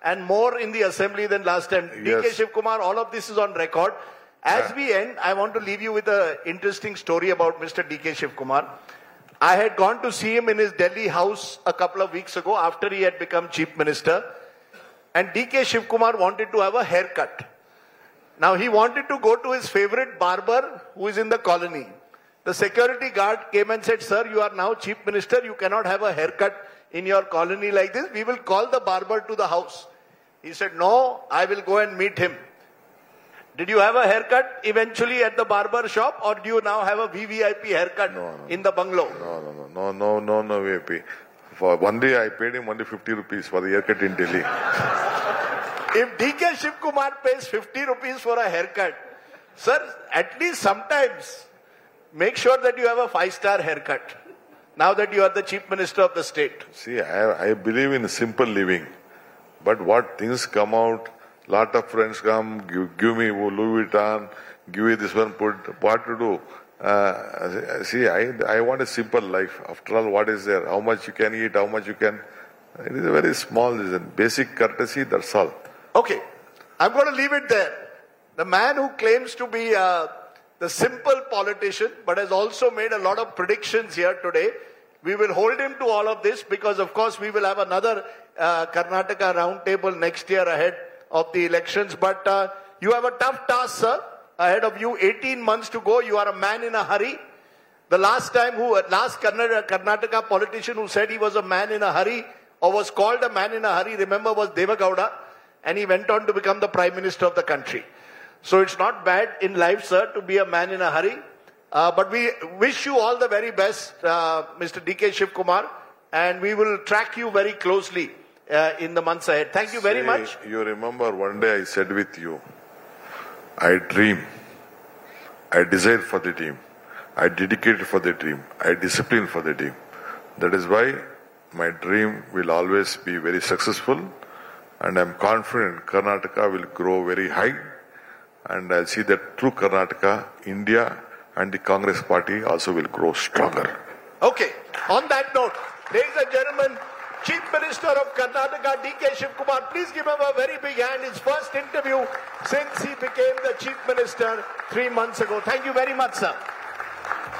and more in the assembly than last time. Yes. DK Shiv Kumar, all of this is on record. As we end, I want to leave you with an interesting story about Mr. DK Shiv Kumar. I had gone to see him in his Delhi house a couple of weeks ago after he had become Chief Minister. And DK Shiv Kumar wanted to have a haircut. Now he wanted to go to his favorite barber who is in the colony. The security guard came and said, "Sir, you are now Chief Minister. You cannot have a haircut in your colony like this. We will call the barber to the house." He said, "No, I will go and meet him." Did you have a haircut eventually at the barber shop, or do you now have a VVIP haircut in the bungalow? No, VIP. For one day I paid him only 50 rupees for the haircut in Delhi. If DK Shiv Kumar pays 50 rupees for a haircut, sir, at least sometimes make sure that you have a 5-star haircut. Now that you are the Chief Minister of the state. See, I believe in simple living. But what things come out, lot of friends come, give me Louis Vuitton, give me this one, put what to do. See, I want a simple life. After all, what is there? How much you can eat, how much you can. It is a very small, basic courtesy, that's all. Okay, I'm going to leave it there. The man who claims to be the simple politician, but has also made a lot of predictions here today. We will hold him to all of this because, of course, we will have another Karnataka roundtable next year ahead of the elections. But you have a tough task, sir, ahead of you. 18 months to go. You are a man in a hurry. The last Karnataka politician who said he was a man in a hurry or was called a man in a hurry, remember, was Deve Gowda, and he went on to become the Prime Minister of the country. So it's not bad in life, sir, to be a man in a hurry. But we wish you all the very best, Mr. DK Shiv Kumar, and we will track you very closely in the months ahead. Thank you very much. You remember one day I said with you, I dream, I desire for the dream, I dedicate for the dream, I discipline for the dream. That is why my dream will always be very successful, and I'm confident Karnataka will grow very high, and I'll see that through Karnataka, India and the Congress party also will grow stronger. Okay, on that note, ladies and gentlemen, Chief Minister of Karnataka, DK Shiv Kumar, please give him a very big hand. His first interview since he became the Chief Minister 3 months ago. Thank you very much, sir.